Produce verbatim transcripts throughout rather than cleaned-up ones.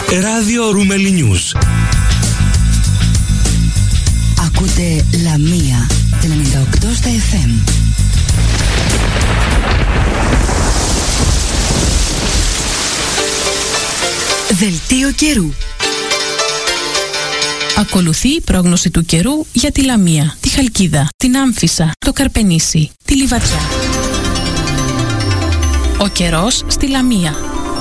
Ράδιο Ρούμελι News. Ακούτε Λαμία ενενήντα οκτώ στα εφ εμ. Δελτίο καιρού. Ακολουθεί η πρόγνωση του καιρού για τη Λαμία, τη Χαλκίδα, την Άμφισσα, το Καρπενήσι, τη Λιβαδιά. Ο καιρός στη Λαμία.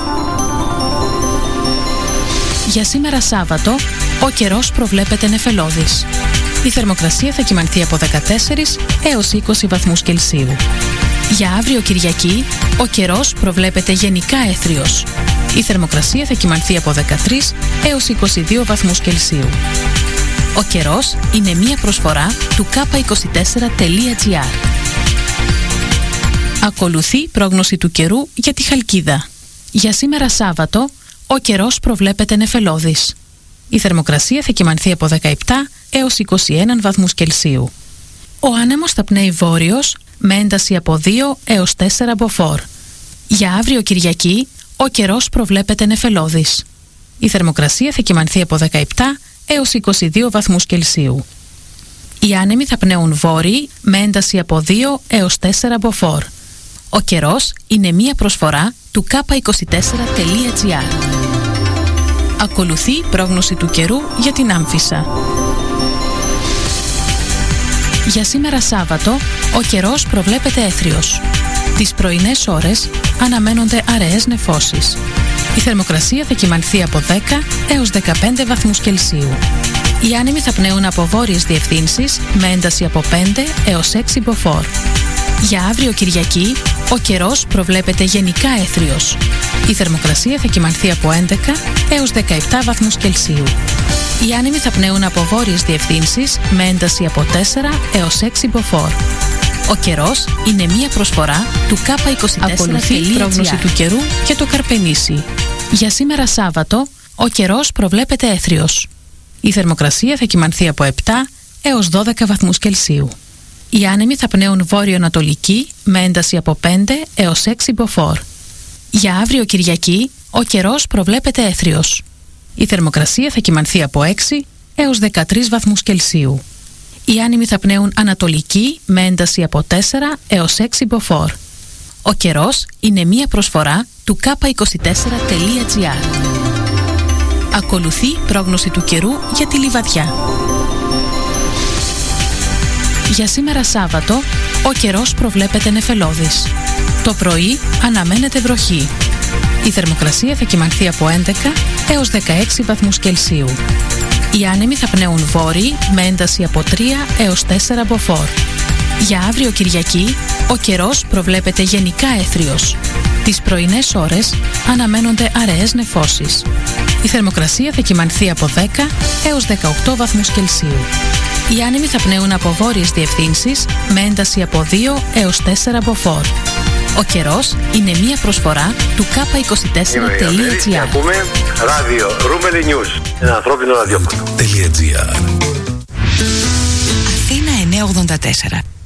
Για σήμερα Σάββατο, ο καιρός προβλέπεται νεφελώδης. Η θερμοκρασία θα κυμανθεί από δεκατέσσερις έως είκοσι βαθμούς Κελσίου. Για αύριο Κυριακή, ο καιρός προβλέπεται γενικά έθριος. Η θερμοκρασία θα κυμανθεί από δεκατρείς έως είκοσι δύο βαθμούς Κελσίου. Ο καιρός είναι μία προσφορά του κάπα είκοσι τέσσερα τελεία τζι άρ. Ακολουθεί πρόγνωση του καιρού για τη Χαλκίδα. Για σήμερα Σάββατο, ο καιρός προβλέπεται νεφελώδης. Η θερμοκρασία θα κυμανθεί από δεκαεπτά έως είκοσι ένα βαθμούς Κελσίου. Ο άνεμος θα πνέει βόρειος με ένταση από δύο έως τέσσερα μποφόρ. Για αύριο Κυριακή, ο καιρός προβλέπεται νεφελώδης. Η θερμοκρασία θα κυμανθεί από δεκαεπτά έως είκοσι δύο βαθμούς Κελσίου. Οι άνεμοι θα πνέουν βόρειοι με ένταση από δύο έως τέσσερα μποφόρ. Ο καιρός είναι μία προσφορά του κάπα είκοσι τέσσερα τελεία τζι άρ. Ακολουθεί πρόγνωση του καιρού για την Άμφισσα. Για σήμερα Σάββατο, ο καιρός προβλέπεται έθριος. Τις πρωινές ώρες αναμένονται αραιές νεφώσεις. Η θερμοκρασία θα κυμανθεί από δέκα έως δεκαπέντε βαθμούς Κελσίου. Οι άνεμοι θα πνέουν από βόρειες διευθύνσεις με ένταση από πέντε έως έξι μποφόρ. Για αύριο Κυριακή, ο καιρός προβλέπεται γενικά έθριος. Η θερμοκρασία θα κυμανθεί από έντεκα έως δεκαεπτά βαθμούς Κελσίου. Οι άνεμοι θα πνέουν από βόρειες διευθύνσεις με ένταση από τέσσερα έως έξι μποφόρ. Ο καιρός είναι μία προσφορά του κάπα είκοσι τέσσερα. Ακολουθεί η πρόγνωση του καιρού για το Καρπενήσι. Για σήμερα Σάββατο, ο καιρός προβλέπεται έθριος. Η θερμοκρασία θα κυμανθεί από επτά έως δώδεκα βαθμούς Κελσίου. Οι άνεμοι θα πνέουν βόρειο-ανατολική με ένταση από πέντε έως έξι μποφόρ. Για αύριο Κυριακή, ο καιρός προβλέπεται έθριος. Η θερμοκρασία θα κυμανθεί από έξι έως δεκατρείς βαθμούς Κελσίου. Οι άνεμοι θα πνέουν ανατολική με ένταση από τέσσερα έως έξι μποφόρ. Ο καιρός είναι μία προσφορά του κάπα είκοσι τέσσερα τελεία τζι άρ. Ακολουθεί πρόγνωση του καιρού για τη Λιβαδιά. Για σήμερα Σάββατο, ο καιρός προβλέπεται νεφελώδης. Το πρωί αναμένεται βροχή. Η θερμοκρασία θα κυμανθεί από έντεκα έως δεκαέξι βαθμούς Κελσίου. Οι άνεμοι θα πνέουν βόρειοι με ένταση από τρία έως τέσσερα μποφόρ. Για αύριο Κυριακή, ο καιρός προβλέπεται γενικά έθριος. Τις πρωινές ώρες αναμένονται αραιές νεφώσεις. Η θερμοκρασία θα κυμανθεί από δέκα έως δεκαοκτώ βαθμούς Κελσίου. Οι άνεμοι θα πνέουν από βόρειες διευθύνσεις με ένταση από δύο έως τέσσερα μποφόρ. Ο καιρός είναι μία προσφορά του κάπα είκοσι τέσσερα τελεία τζι άρ. Ακούμε ράδιο Ρούμελι News, ένα ανθρώπινο ραδιόφωνο. .gr. Αθήνα εννιακόσια ογδόντα τέσσερα.